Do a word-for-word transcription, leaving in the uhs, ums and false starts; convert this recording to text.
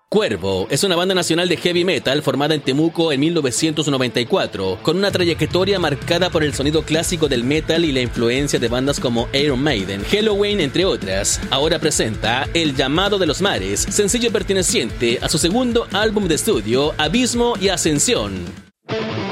Cuervo es una banda nacional de heavy metal formada en Temuco en mil novecientos noventa y cuatro, con una trayectoria marcada por el sonido clásico del metal y la influencia de bandas como Iron Maiden, Helloween, entre otras. Ahora presenta El Llamado de los Mares, sencillo perteneciente a su segundo álbum de estudio, Abismo y Ascensión.